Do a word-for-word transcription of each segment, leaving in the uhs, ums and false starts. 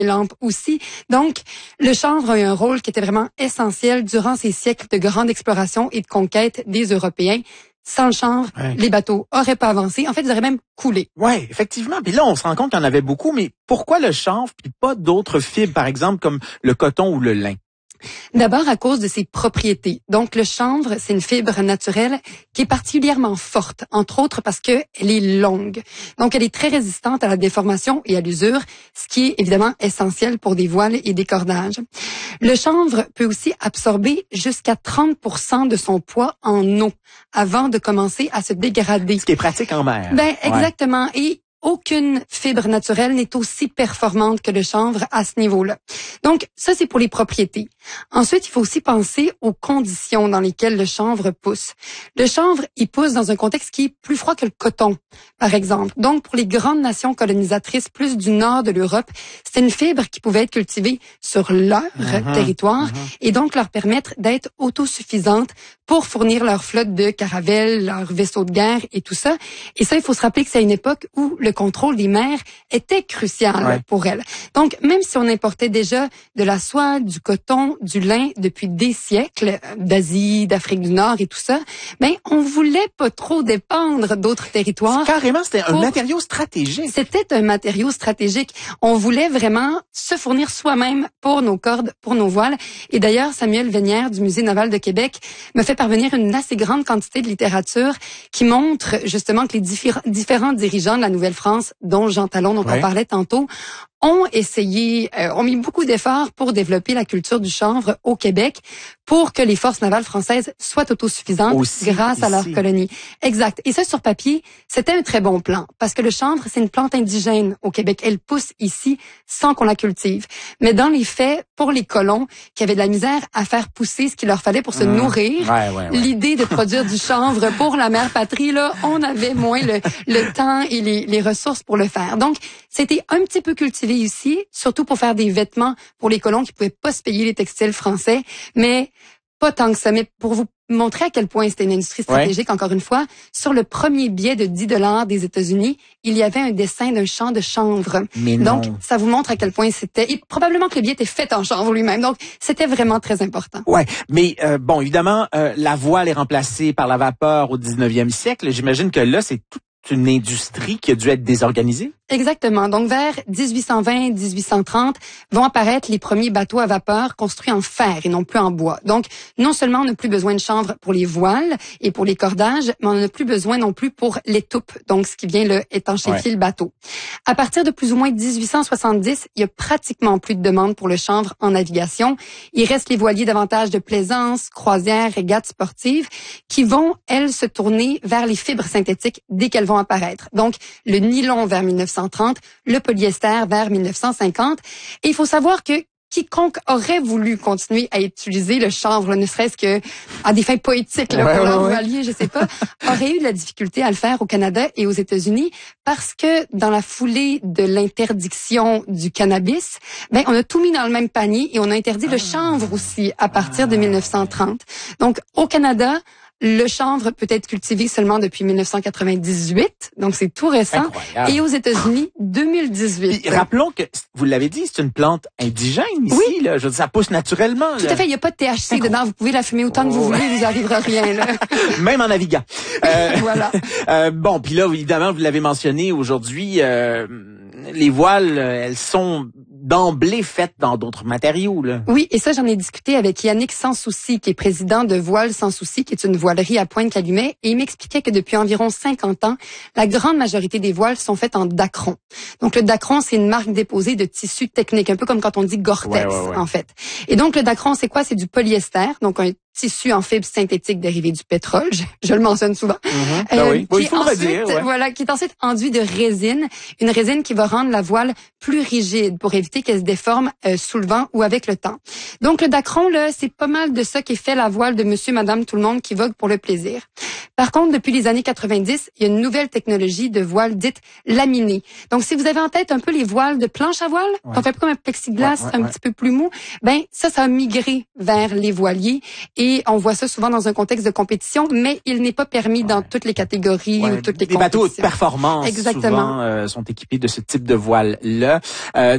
lampes aussi. Donc, le chanvre a eu un rôle qui était vraiment essentiel durant ces siècles de grande exploration et de conquête des Européens. Sans le chanvre, ouais. les bateaux auraient pas avancé. En fait, ils auraient même coulé. Ouais, effectivement. Puis là, on se rend compte qu'il y en avait beaucoup, mais pourquoi le chanvre puis pas d'autres fibres, par exemple, comme le coton ou le lin? D'abord à cause de ses propriétés. Donc le chanvre, c'est une fibre naturelle qui est particulièrement forte, entre autres parce que elle est longue. Donc elle est très résistante à la déformation et à l'usure, ce qui est évidemment essentiel pour des voiles et des cordages. Le chanvre peut aussi absorber jusqu'à trente pour cent de son poids en eau avant de commencer à se dégrader. Ce qui est pratique en mer. Ben exactement. Ouais. Et aucune fibre naturelle n'est aussi performante que le chanvre à ce niveau-là. Donc, ça, c'est pour les propriétés. Ensuite, il faut aussi penser aux conditions dans lesquelles le chanvre pousse. Le chanvre, il pousse dans un contexte qui est plus froid que le coton, par exemple. Donc, pour les grandes nations colonisatrices plus du nord de l'Europe, c'était une fibre qui pouvait être cultivée sur leur mm-hmm, territoire mm-hmm. et donc leur permettre d'être autosuffisantes pour fournir leur flotte de caravelles, leurs vaisseaux de guerre et tout ça. Et ça, il faut se rappeler que c'est à une époque où le contrôle des mers était crucial ouais. pour elles. Donc, même si on importait déjà de la soie, du coton, du lin depuis des siècles, d'Asie, d'Afrique du Nord et tout ça, ben on voulait pas trop dépendre d'autres territoires. Carrément, c'était un matériau stratégique. C'était un matériau stratégique. On voulait vraiment se fournir soi-même pour nos cordes, pour nos voiles. Et d'ailleurs, Samuel Vénière du Musée naval de Québec me fait parvenir une assez grande quantité de littérature qui montre justement que les diffé- différents dirigeants de la Nouvelle-France, dont Jean Talon, dont ouais. on parlait tantôt, ont essayé, euh, ont mis beaucoup d'efforts pour développer la culture du chanvre au Québec pour que les forces navales françaises soient autosuffisantes Aussi, grâce ici. à leur colonie. Exact. Et ça, sur papier, c'était un très bon plan parce que le chanvre, c'est une plante indigène au Québec. Elle pousse ici sans qu'on la cultive. Mais dans les faits, pour les colons qui avaient de la misère à faire pousser ce qu'il leur fallait pour se mmh. nourrir, ouais, ouais, ouais. l'idée de produire du chanvre pour la mère patrie, là, on avait moins le, le temps et les, les ressources pour le faire. Donc, c'était un petit peu cultivé ici, surtout pour faire des vêtements pour les colons qui pouvaient pas se payer les textiles français, mais pas tant que ça. Mais pour vous montrer à quel point c'était une industrie stratégique, ouais. encore une fois, sur le premier billet de dix dollars des États-Unis, il y avait un dessin d'un champ de chanvre. Mais Donc, non. ça vous montre à quel point c'était... Et probablement que le billet était fait en chanvre lui-même. Donc, c'était vraiment très important. Ouais, mais euh, bon, évidemment, euh, la voile est remplacée par la vapeur au dix-neuvième siècle. J'imagine que là, c'est toute une industrie qui a dû être désorganisée. Exactement. Donc, vers dix-huit cent vingt, dix-huit cent trente, vont apparaître les premiers bateaux à vapeur construits en fer et non plus en bois. Donc, non seulement on n'a plus besoin de chanvre pour les voiles et pour les cordages, mais on n'a plus besoin non plus pour l'étoupe, donc ce qui vient le étanchéifier ouais. le bateau. À partir de plus ou moins dix-huit cent soixante-dix, il y a pratiquement plus de demande pour le chanvre en navigation. Il reste les voiliers davantage de plaisance, croisières, régates sportives, qui vont, elles, se tourner vers les fibres synthétiques dès qu'elles vont apparaître. Donc, le nylon vers mille neuf cent trente, le polyester vers mille neuf cent cinquante. Et il faut savoir que quiconque aurait voulu continuer à utiliser le chanvre, ne serait-ce que à des fins poétiques, là, ouais, pour ouais, leur ouais. voilier, je sais pas, aurait eu de la difficulté à le faire au Canada et aux États-Unis parce que dans la foulée de l'interdiction du cannabis, ben on a tout mis dans le même panier et on a interdit le chanvre aussi à partir de mille neuf cent trente. Donc au Canada, le chanvre peut être cultivé seulement depuis mille neuf cent quatre-vingt-dix-huit, donc c'est tout récent. Incroyable. Et aux États-Unis, deux mille dix-huit. Puis, rappelons que, vous l'avez dit, c'est une plante indigène ici. Oui. Là. Je veux dire, ça pousse naturellement. Tout là. à fait, il n'y a pas de T H C dedans. Vous pouvez la fumer autant que vous voulez, il vous arrivera rien. Là. Même en naviguant. Euh, voilà. Euh, bon, puis là, évidemment, vous l'avez mentionné aujourd'hui, euh, les voiles, elles sont d'emblée faites dans d'autres matériaux. Là. Oui, et ça, j'en ai discuté avec Yannick Sans Souci, qui est président de Voile Sans Souci, qui est une voilerie à Pointe-Calumet, et il m'expliquait que depuis environ cinquante ans, la grande majorité des voiles sont faites en dacron. Donc, le dacron, c'est une marque déposée de tissu technique, un peu comme quand on dit Gore-Tex, ouais, ouais, ouais. en fait. Et donc, le dacron, c'est quoi? C'est du polyester, donc un tissu en fibre synthétique dérivé du pétrole, je, je le mentionne souvent. Mm-hmm. Euh, oui. Oui, il faut ensuite, le redire, ouais. Voilà, qui est ensuite enduit de résine, une résine qui va rendre la voile plus rigide pour éviter qu'elle se déforme euh, sous le vent ou avec le temps. Donc le dacron là, c'est pas mal de ça qui fait la voile de monsieur, madame, tout le monde qui vogue pour le plaisir. Par contre, depuis les années quatre-vingt-dix, il y a une nouvelle technologie de voile dite laminée. Donc si vous avez en tête un peu les voiles de planche à voile, ouais. on fait un peu comme un plexiglas, ouais, ouais, un ouais. petit peu plus mou, ben ça ça a migré vers les voiliers. Et on voit ça souvent dans un contexte de compétition, mais il n'est pas permis ouais. dans toutes les catégories ouais. ou toutes les des compétitions. bateaux de performance Exactement. souvent euh, sont équipés de ce type de voile-là. Euh, donc, si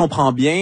comprends bien,